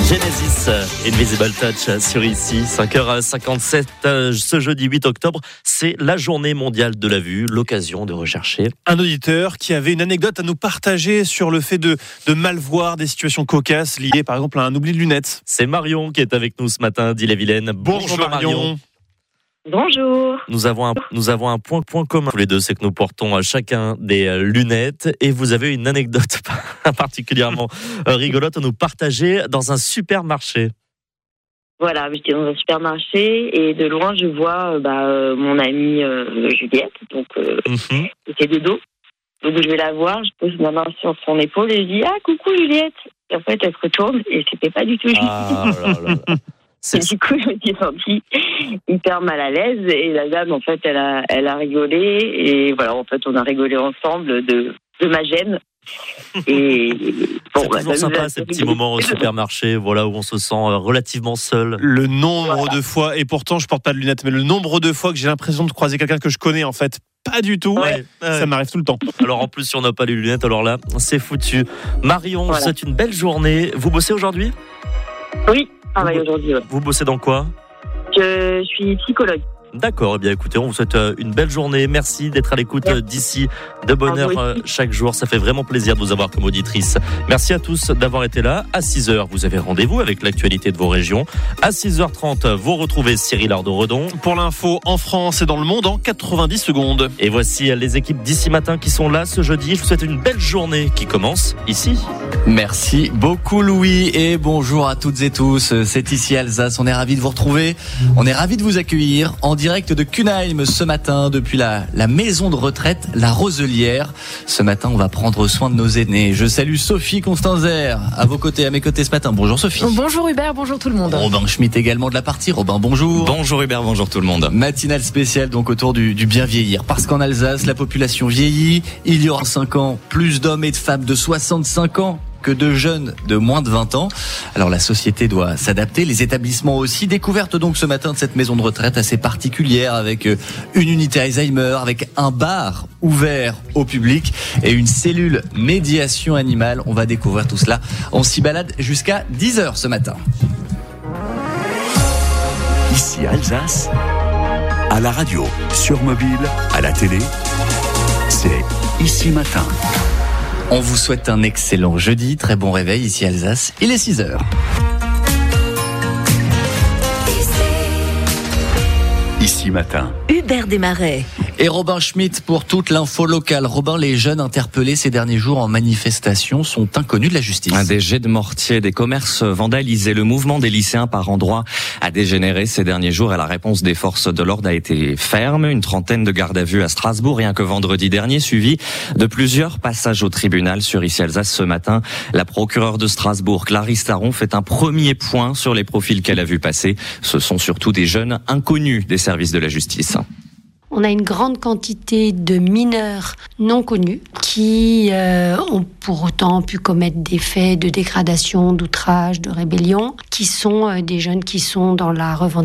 Genesis, Invisible Touch sur ici, 5h57, ce jeudi 8 octobre, c'est la journée mondiale de la vue, l'occasion de rechercher. Un auditeur qui avait une anecdote à nous partager sur le fait de mal voir des situations cocasses liées par exemple à un oubli de lunettes. C'est Marion qui est avec nous ce matin d'Ille-et-Vilaine. Bonjour Marion. Bonjour. Nous avons un point commun tous les deux, c'est que nous portons chacun des lunettes et vous avez une anecdote particulièrement rigolote à nous partager dans un supermarché. Voilà, j'étais dans un supermarché et de loin je vois mon amie Juliette, donc c'était de dos. Donc je vais la voir, je pose ma main sur son épaule et je dis « Ah, coucou Juliette !» Et en fait elle se retourne et c'était pas du tout Juliette. Ah là là. Et du coup, je me suis sentie hyper mal à l'aise et la dame, en fait, elle a rigolé et voilà, en fait, on a rigolé ensemble de ma gêne. Et bon, c'est toujours sympa ces petits moments au supermarché, voilà, où on se sent relativement seul. Le nombre de fois, et pourtant je porte pas de lunettes, mais le nombre de fois que j'ai l'impression de croiser quelqu'un que je connais en fait. Pas du tout, ça m'arrive tout le temps. Alors en plus si on n'a pas les lunettes, alors là, c'est foutu. Marion, voilà. C'est une belle journée. Vous bossez aujourd'hui ? Oui. Aujourd'hui, ouais. Vous bossez dans quoi ? Je suis psychologue. D'accord, eh bien écoutez, on vous souhaite une belle journée. Merci d'être à l'écoute d'ici, de bonne heure chaque jour. Ça fait vraiment plaisir de vous avoir comme auditrice. Merci à tous d'avoir été là. À 6h, vous avez rendez-vous avec l'actualité de vos régions. À 6h30, vous retrouvez Cyril Ardo-Redon. Pour l'info en France et dans le monde en 90 secondes. Et voici les équipes d'ici matin qui sont là ce jeudi. Je vous souhaite une belle journée qui commence ici. Merci beaucoup Louis et bonjour à toutes et tous. C'est ici Alsace. On est ravis de vous retrouver. On est ravis de vous accueillir en direct de Cunheim ce matin depuis la maison de retraite, la Roselière. Ce matin, on va prendre soin de nos aînés. Je salue Sophie Constanzer à mes côtés ce matin. Bonjour Sophie. Bonjour Hubert, bonjour tout le monde. Robin Schmitt également de la partie. Robin, bonjour. Bonjour Hubert, bonjour tout le monde. Matinale spéciale donc autour du bien vieillir. Parce qu'en Alsace, la population vieillit. Il y aura 5 ans plus d'hommes et de femmes de 65 ans que de jeunes de moins de 20 ans. Alors la société doit s'adapter, les établissements aussi. Découverte donc ce matin de cette maison de retraite assez particulière avec une unité Alzheimer, avec un bar ouvert au public et une cellule médiation animale. On va découvrir tout cela. On s'y balade jusqu'à 10h ce matin. Ici Alsace, à la radio, sur mobile, à la télé, c'est Ici Matin. On vous souhaite un excellent jeudi, très bon réveil ici Alsace, il est 6h. Ici Matin. Hubert Desmarais. Et Robin Schmitt pour toute l'info locale. Robin, les jeunes interpellés ces derniers jours en manifestation sont inconnus de la justice. Des jets de mortier, des commerces vandalisés. Le mouvement des lycéens par endroits a dégénéré ces derniers jours et la réponse des forces de l'ordre a été ferme. Une trentaine de gardes à vue à Strasbourg, rien que vendredi dernier, suivi de plusieurs passages au tribunal sur ici Alsace ce matin. La procureure de Strasbourg, Clarisse Taron, fait un premier point sur les profils qu'elle a vu passer. Ce sont surtout des jeunes inconnus des services de la justice. On a une grande quantité de mineurs non connus qui ont pour autant pu commettre des faits de dégradation, d'outrage, de rébellion, qui sont des jeunes qui sont dans la revendication